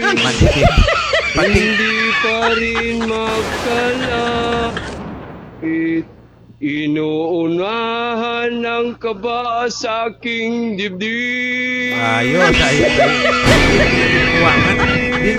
Mantikit. Hindi pa rin magkalapit. Inuunahan ng kaba sa aking dibdib. Ayos. Kuwangan.